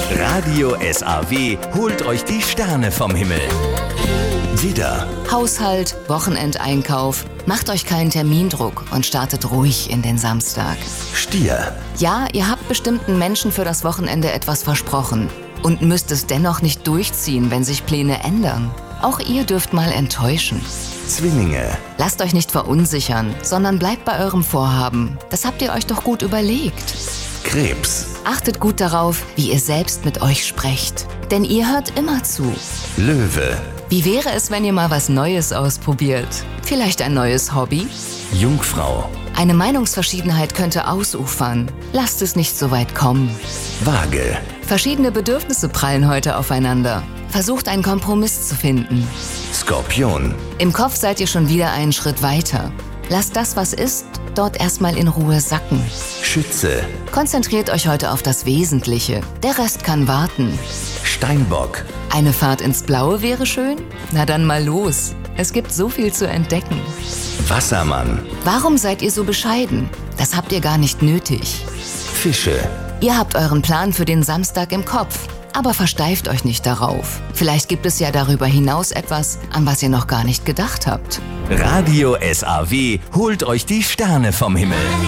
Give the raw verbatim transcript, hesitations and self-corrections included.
Radio S A W holt euch die Sterne vom Himmel. Widder, Haushalt, Wochenendeinkauf. Macht euch keinen Termindruck und startet ruhig in den Samstag. Stier, Ja, ihr habt bestimmten Menschen für das Wochenende etwas versprochen und müsst es dennoch nicht durchziehen, wenn sich Pläne ändern. Auch ihr dürft mal enttäuschen. Zwillinge, Lasst euch nicht verunsichern, sondern bleibt bei eurem Vorhaben. Das habt ihr euch doch gut überlegt. Krebs, Achtet gut darauf, wie ihr selbst mit euch sprecht, denn ihr hört immer zu. Löwe, Wie wäre es, wenn ihr mal was Neues ausprobiert? Vielleicht ein neues Hobby? Jungfrau, Eine Meinungsverschiedenheit könnte ausufern. Lasst es nicht so weit kommen. Waage, Verschiedene Bedürfnisse prallen heute aufeinander. Versucht einen Kompromiss zu finden. Skorpion, Im Kopf seid ihr schon wieder einen Schritt weiter. Lasst das, was ist, dort erstmal in Ruhe sacken. Schütze, Konzentriert euch heute auf das Wesentliche. Der Rest kann warten. Steinbock, Eine Fahrt ins Blaue wäre schön? Na dann mal los. Es gibt so viel zu entdecken. Wassermann, Warum seid ihr so bescheiden? Das habt ihr gar nicht nötig. Fische, Ihr habt euren Plan für den Samstag im Kopf, aber versteift euch nicht darauf. Vielleicht gibt es ja darüber hinaus etwas, an was ihr noch gar nicht gedacht habt. Radio S A W holt euch die Sterne vom Himmel.